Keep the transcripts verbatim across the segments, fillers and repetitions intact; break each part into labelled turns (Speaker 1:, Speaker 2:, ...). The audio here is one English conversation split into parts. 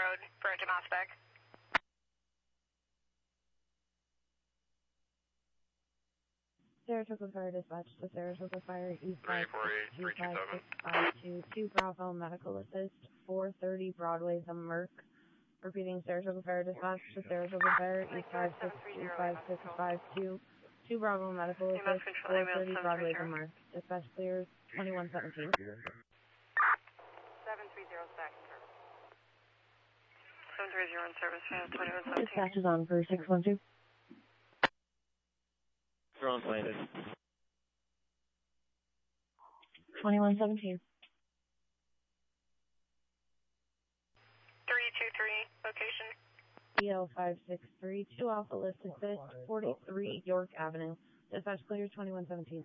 Speaker 1: Road for a domestic.
Speaker 2: Saratoga Fire Dispatch to Saratoga Fire East five two five six five two two Bravo Medical Assist four thirty Broadway The Merck. Repeating, Saratoga Fire Dispatch to Saratoga Fire East five six two five six five two two Bravo Medical Assist four thirty Broadway The Merck. Dispatch clears twenty-one seventeen.
Speaker 1: seven three zero second. seven three zero in service, twenty-one seventeen.
Speaker 2: Dispatch is on for six one two.
Speaker 3: Drone's landed.
Speaker 2: twenty-one seventeen.
Speaker 1: three two three, location.
Speaker 2: E L five six three two Alpha List Assist forty-three York Avenue. Dispatch clear twenty-one seventeen.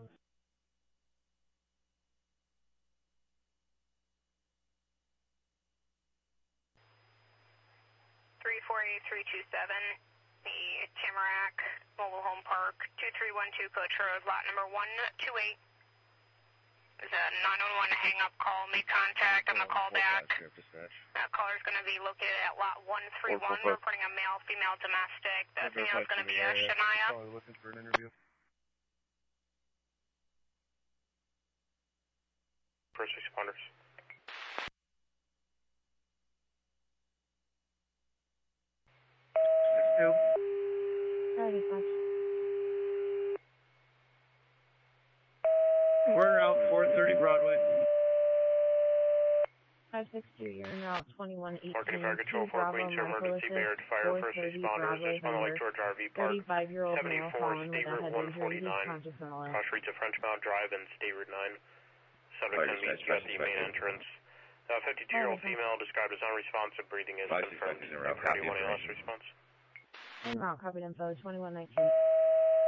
Speaker 1: three four eight three two seven, the Tamarack Mobile Home Park, two three one two Coach Road, lot number one two eight. There's a nine one one hang-up call, make contact on the call back. That caller is going to be located at lot one three one, reporting a male, female domestic. The female is going to be a Shania.
Speaker 3: Looking for an interview. First responders.
Speaker 2: Fire Dispatch.
Speaker 3: We're out four thirty Broadway.
Speaker 2: five six two, you're in route twenty-one eighteen.
Speaker 3: Marketing Fire Control, four point two, emergency Baird Fire, first responders, respond to Lake George R V Park,
Speaker 2: thirty-five-year-old male
Speaker 3: seventy-four,
Speaker 2: fallen with
Speaker 3: State
Speaker 2: a
Speaker 3: Route
Speaker 2: head
Speaker 3: one
Speaker 2: injury. He's
Speaker 3: forty-nine,
Speaker 2: conscious and alive.
Speaker 3: cross streets of French Mount Drive and State Route nine. Subject can be at the main entrance. Uh, fifty-two-year-old female described as unresponsive, breathing is confirmed. thirty-one A L S response.
Speaker 2: En route, copied info, twenty-one nineteen.